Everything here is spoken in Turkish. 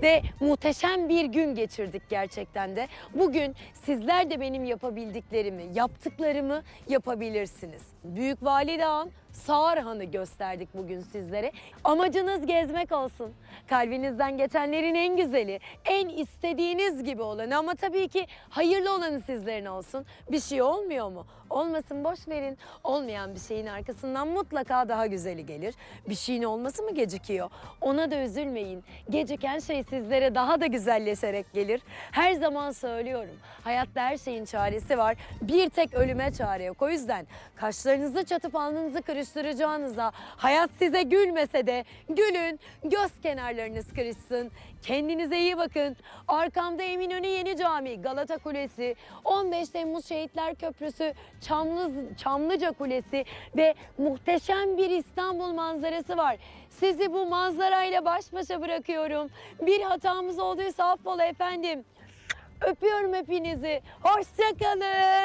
ve muhteşem bir gün geçirdik gerçekten de. Bugün sizler de benim yapabildiklerimi, yaptıklarımı yapabilirsiniz. Büyük Valide Han, Sağır Han'ı gösterdik bugün sizlere. Amacınız gezmek olsun. Kalbinizden geçenlerin en güzeli, en istediğiniz gibi olanı, ama tabii ki hayırlı olanı sizlerin olsun. Bir şey olmuyor mu? Olmasın, boş verin. Olmayan bir şeyin arkasından mutlaka daha güzeli gelir. Bir şeyin olması mı gecikiyor? Ona da üzülmeyin. Geciken şey sizlere daha da güzelleşerek gelir. Her zaman söylüyorum. Hayatta her şeyin çaresi var. Bir tek ölüme çare yok. O yüzden kaşlarınızı çatıp alnınızı kırıştıracağınıza, hayat size gülmese de gülün, göz kenarlarınız kırışsın. Kendinize iyi bakın. Arkamda Eminönü Yeni Cami, Galata Kulesi, 15 Temmuz Şehitler Köprüsü, Çamlıca Kulesi ve muhteşem bir İstanbul manzarası var. Sizi bu manzarayla baş başa bırakıyorum. Bir hatamız olduysa affola efendim. Öpüyorum hepinizi. Hoşça kalın.